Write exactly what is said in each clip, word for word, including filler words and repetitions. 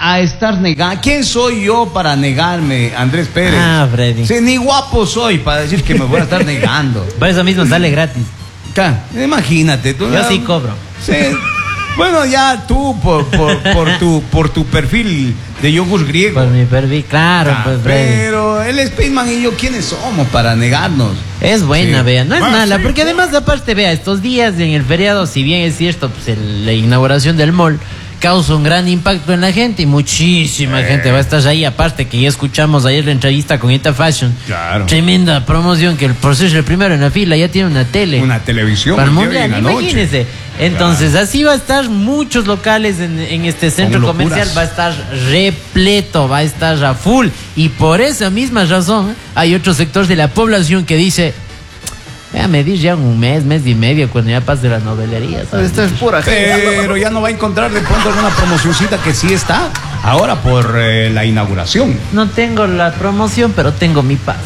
a estar negando? ¿Quién soy yo para negarme, Andrés Pérez? Ah, Freddy. Sí, ni guapo soy para decir que me voy a estar negando. Por eso mismo sale gratis. Ta, imagínate. Tú, Yo sí cobro. Sí. Bueno, ya tú, por, por, por, tu, por tu perfil de yogur griego. Por mi perfil, claro, Ah, pues, Freddy. pero el Spaceman y yo, ¿quiénes somos para negarnos? Es buena, Sí. vea, no es Ah, mala, sí, porque pues. además, aparte, vea, estos días en el feriado, si bien es cierto, pues el- la inauguración del mall causa un gran impacto en la gente y muchísima Eh. gente va a estar ahí, aparte que ya escuchamos ayer la entrevista con Ita Fashion. Claro. Tremenda promoción, que el proceso el primero en la fila ya tiene una tele. Una televisión. Para el me lleva mundial, en la noche. imagínese. Entonces, así va a estar muchos locales en, en este centro Con locuras. comercial, va a estar repleto, va a estar a full. Y por esa misma razón, hay otros sectores de la población que dice, voy a medir ya un mes, mes y medio, cuando ya pase la novelería. ¿sabes? Esta es pura Pero ya no va a encontrar de pronto alguna promocioncita que sí está ahora por eh, la inauguración. No tengo la promoción, pero tengo mi paz.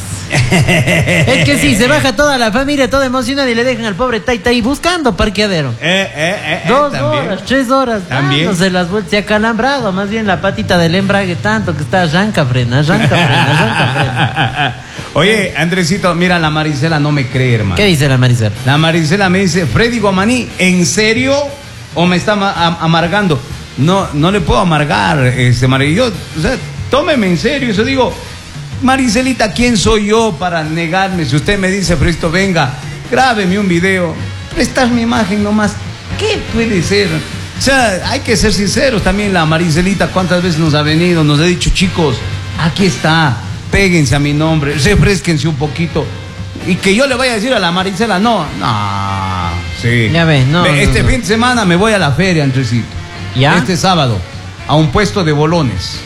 Es que sí, se baja toda la familia, toda emocionada y le dejan al pobre Taita ahí buscando parqueadero. Eh, eh, eh, eh, Dos también. horas, tres horas, También. dándose las vueltas, se ha calambrado más bien la patita del embrague tanto que está arranca frena, arranca frena, arranca frena. Oye, Andresito, mira, la Marisela no me cree, hermano. ¿Qué dice la Maricel? La Marisela me dice, Freddy Guamaní, ¿en serio? ¿O me está ma- am- amargando? No, no le puedo amargar, este Mari. Yo, o sea, tómeme en serio. Eso digo, Maricelita, ¿quién soy yo para negarme? Si usted me dice, Presto, venga, grábeme un video, prestar mi imagen nomás. ¿Qué puede ser? O sea, hay que ser sinceros también. La Maricelita, ¿cuántas veces nos ha venido? Nos ha dicho, chicos, aquí está, péguense a mi nombre, refresquense un poquito. Y que yo le vaya a decir a la Marisela, no, no, sí. Ya ves, no, Ve, Este no, no. fin de semana me voy a la feria, Andresito. ¿Ya? Este sábado, a un puesto de bolones.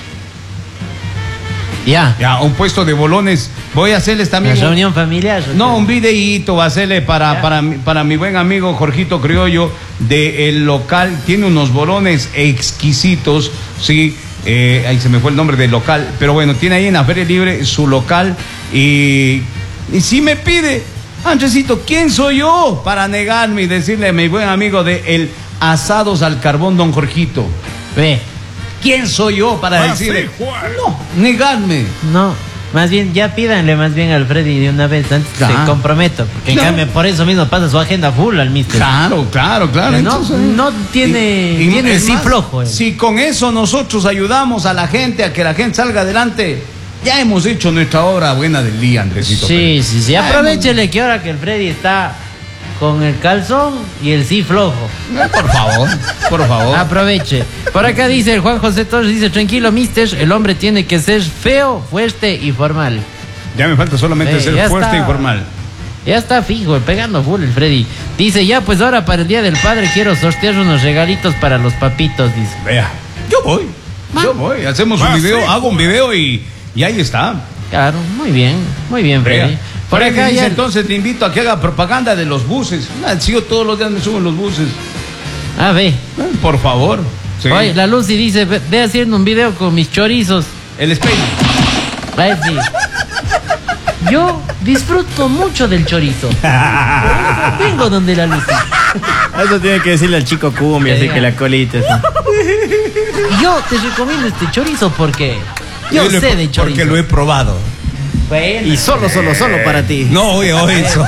Ya. Ya, a un puesto de bolones. Voy a hacerles La también. un- reunión familiar. No, un videíto va a hacerle para, Ya. para, mi- para mi buen amigo Jorgito Criollo del local. Tiene unos bolones exquisitos, sí. Eh, ahí se me fue el nombre del local. Pero bueno, tiene ahí en la Feria Libre su local. Y, y si me pide, Andresito, ¿quién soy yo para negarme y decirle a mi buen amigo de el Asados al Carbón, don Jorgito? Ve, ¿Quién soy yo para Ah, decirle? sí, Juan. No, negarme. no. Más bien, ya pídanle más bien al Freddy de una vez, antes que Claro. se comprometo. Porque en No. cambio, por eso mismo pasa su agenda full al mister. Claro, claro, claro. No, Entonces, no tiene, y- y- tiene es sí más, flojo. él. Si con eso nosotros ayudamos a la gente a que la gente salga adelante, ya hemos hecho nuestra obra buena del día, Andresito. Sí, Pérez. sí, sí. Ya Aprovechele que ahora que el Freddy está con el calzón y el sí flojo. hemos- Por favor, por favor. Aproveche. Por acá dice el Juan José Torres, dice, tranquilo, mister, el hombre tiene que ser feo, fuerte y formal. Ya me falta solamente Eh, ser ya fuerte está. y formal. Ya está fijo, pegando full el Freddy. Dice, ya pues ahora para el Día del Padre quiero sortear unos regalitos para los papitos, dice. Vea, yo voy, yo voy. Hacemos un Ah, video, sí, hago un video y, y ahí está. Claro, muy bien, muy bien, Freddy. Vea. Por Freddy acá dice, ya... entonces te invito a que haga propaganda de los buses. Ah, si yo todos los días me subo en los buses. Ah, ve. Eh, Por favor. Sí. Oye, la Lucy dice, ve, ve haciendo un video con mis chorizos. El espejo. Ay, sí. Yo disfruto mucho del chorizo. Por eso vengo donde la Lucy. Eso tiene que decirle al chico cumbia, así Venga. que la colita. así. Y yo te recomiendo este chorizo porque yo lo he- sé de chorizo. Porque lo he probado. Bueno, Y solo, solo, solo para ti. No, oye, oye, eso.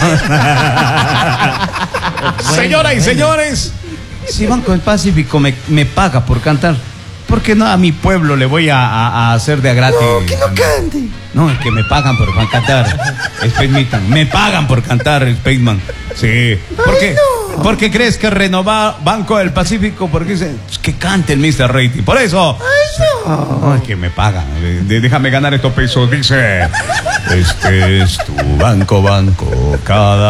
Señoras y señores, si Banco del Pacífico me, me paga por cantar, ¿por qué no a mi pueblo le voy a, a- a hacer de a gratis? No, que no cante. No, es que me pagan por cantar. Spaceman. Me pagan por cantar, Spaceman. Sí. ¿Por qué? ¿Por qué crees que renova Banco del Pacífico? Porque dice que cante el mister Rating. Por eso. No, es que me pagan. De- de- déjame ganar estos pesos. Dice: Este es tu banco, banco. Cada